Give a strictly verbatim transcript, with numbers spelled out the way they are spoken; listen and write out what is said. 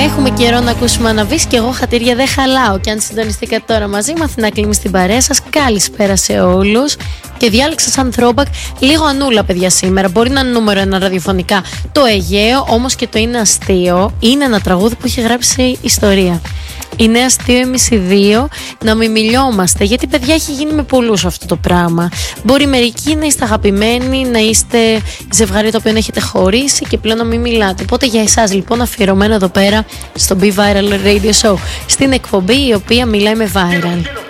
Έχουμε καιρό να ακούσουμε Αναβείς και εγώ χατήρια δεν χαλάω. Και αν συντονιστήκατε τώρα μαζί μου, Αθηνά Κλίμη στην παρέα σας. Καλησπέρα σε όλους. Και διάλεξα σαν throwback λίγο Ανούλα, παιδιά, σήμερα. Μπορεί να είναι νούμερο ένα ραδιοφωνικά το Αιγαίο, όμως και το είναι αστείο. Είναι ένα τραγούδι που έχει γράψει ιστορία. Είναι αστείο εμείς οι δύο να μην μιλιόμαστε, γιατί παιδιά έχει γίνει με πολλούς αυτό το πράγμα. Μπορεί μερικοί να είστε αγαπημένοι, να είστε ζευγάρι το οποίο έχετε χωρίσει και πλέον να μην μιλάτε. Οπότε για εσάς λοιπόν αφιερωμένο εδώ πέρα στο Be Viral Radio Show, στην εκπομπή η οποία μιλάει με viral.